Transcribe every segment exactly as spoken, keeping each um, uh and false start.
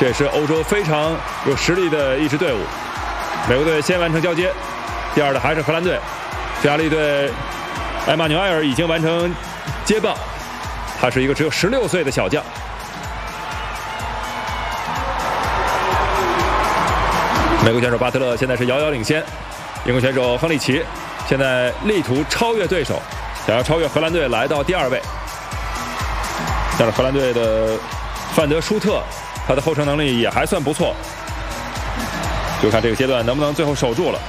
这也是欧洲非常有实力的一支队伍。美国队先完成交接，第二的还是荷兰队。匈牙利队埃马纽埃尔已经完成接棒，他是一个只有十六岁的小将。美国选手巴特勒现在是遥遥领先，英国选手亨利奇现在力图超越对手，想要超越荷兰队来到第二位。但是荷兰队的范德舒特，他的后程能力也还算不错，就看这个阶段能不能最后守住了。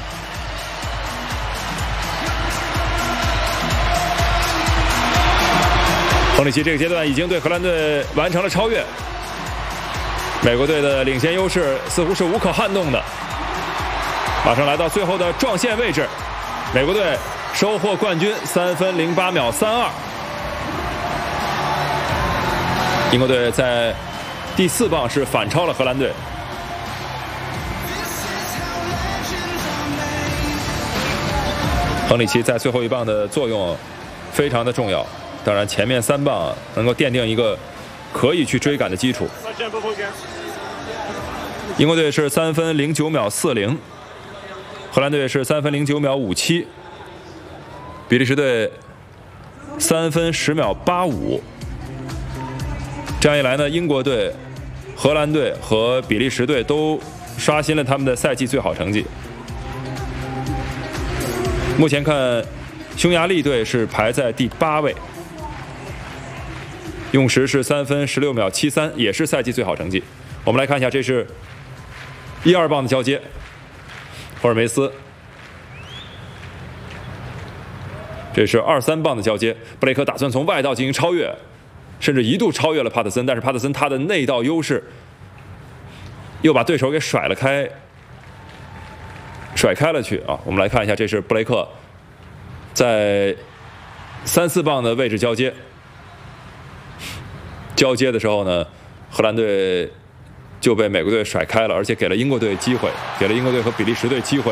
亨利奇这个阶段已经对荷兰队完成了超越，美国队的领先优势似乎是无可撼动的。马上来到最后的撞线位置，美国队收获冠军，三分零八秒三二。英国队在第四棒是反超了荷兰队。亨利奇在最后一棒的作用非常的重要，当然前面三棒能够奠定一个可以去追赶的基础。英国队是三分零九秒四零，荷兰队是三分零九秒五七，比利时队三分十秒八五。这样一来呢，英国队、荷兰队和比利时队都刷新了他们的赛季最好成绩。目前看，匈牙利队是排在第八位，用时是三分十六秒七三，也是赛季最好成绩。我们来看一下，这是一二棒的交接，霍尔梅斯，这是二三棒的交接，布雷克打算从外道进行超越。甚至一度超越了帕特森，但是帕特森他的内道优势又把对手给甩了开，甩开了去啊！我们来看一下，这是布雷克在三四棒的位置交接。交接的时候呢，荷兰队就被美国队甩开了，而且给了英国队机会，给了英国队和比利时队机会。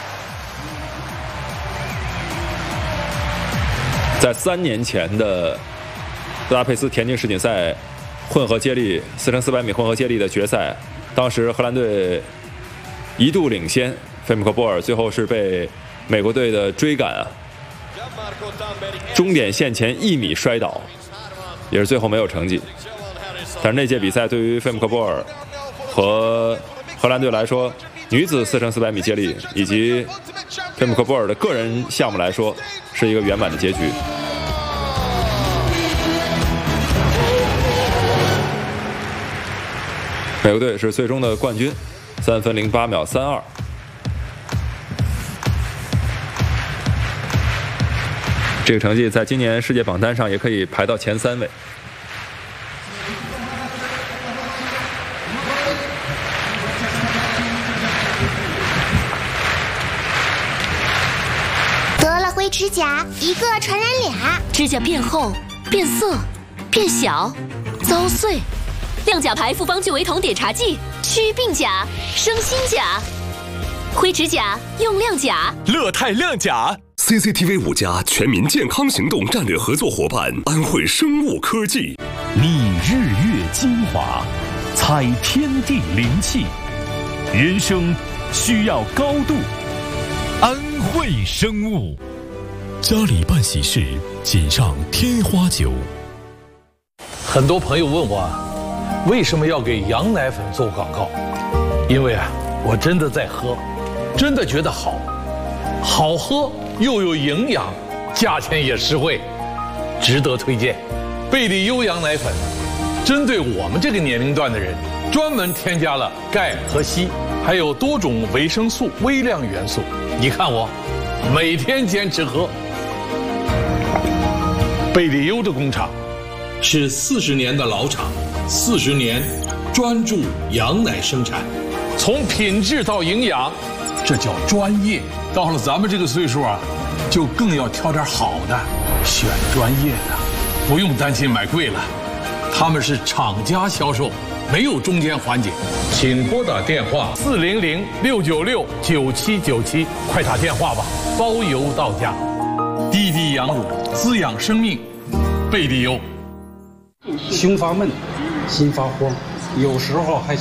在三年前的布达佩斯田径世锦赛混合接力四乘四百米混合接力的决赛，当时荷兰队一度领先，费姆克波尔最后是被美国队的追赶啊，终点线前一米摔倒，也是最后没有成绩。但是那届比赛对于费姆克波尔和荷兰队来说，女子四乘四百米接力以及费姆克波尔的个人项目来说，是一个圆满的结局。美国队是最终的冠军，三分零八秒三二。这个成绩在今年世界榜单上也可以排到前三位。 得了灰指甲，一个传染俩， 指甲变厚、变色、变小、遭碎。亮甲牌复方聚维酮碘茶剂，祛病甲，生新甲。灰指甲用亮甲， 乐泰亮甲。C C T V 五家全民健康行动战略合作伙伴，安慧生物科技。 觅日月精华，采天地灵气，人生需要高度。安慧生物。 家里办喜事，请上天花酒。 很多朋友问我，为什么要给羊奶粉做广告？因为啊，我真的在喝，真的觉得好，好喝又有营养，价钱也实惠，值得推荐。贝利优羊奶粉，针对我们这个年龄段的人，专门添加了钙和硒，还有多种维生素、微量元素。你看我，每天坚持喝。贝利优的工厂是四十年的老厂。四十年专注羊奶生产，从品质到营养，这叫专业。到了咱们这个岁数啊，就更要挑点好的，选专业的，不用担心买贵了。他们是厂家销售，没有中间环节。请拨打电话四零零六九六九七九七，快打电话吧，包邮到家。滴滴羊乳，滋养生命，贝利优。 胸发闷，心发慌，有时候还